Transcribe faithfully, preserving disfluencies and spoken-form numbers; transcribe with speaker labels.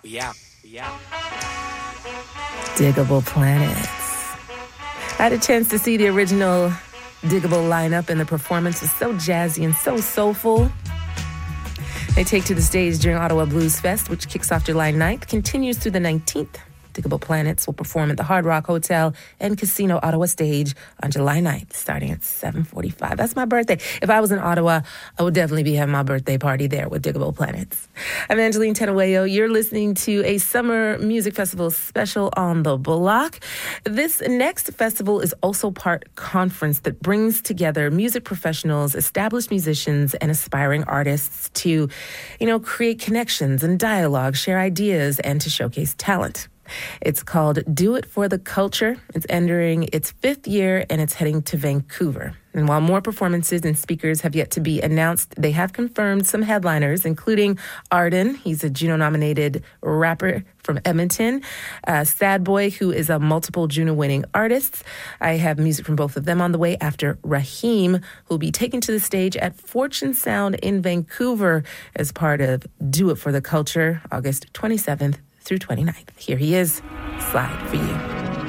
Speaker 1: We out. We out.
Speaker 2: Diggable Planets. I had a chance to see the original Diggable lineup, and the performance was so jazzy and so soulful. They take to the stage during Ottawa Blues Fest, which kicks off July ninth, continues through the nineteenth. Diggable Planets will perform at the Hard Rock Hotel and Casino Ottawa stage on July ninth, starting at seven forty-five. That's my birthday. If I was in Ottawa, I would definitely be having my birthday party there with Diggable Planets. I'm Angeline Tenueyo. You're listening to a Summer Music Festival special on the block. This next festival is also part conference that brings together music professionals, established musicians, and aspiring artists to, you know, create connections and dialogue, share ideas, and to showcase talent. It's called Do It for the Culture. It's entering its fifth year, and it's heading to Vancouver. And while more performances and speakers have yet to be announced, they have confirmed some headliners, including Arden. He's a Juno-nominated rapper from Edmonton. Uh, Sad Boy, who is a multiple Juno-winning artist. I have music from both of them on the way after Raheem, who'll be taken to the stage at Fortune Sound in Vancouver as part of Do It for the Culture, August twenty-seventh through twenty-ninth. Here he is, Slide for You.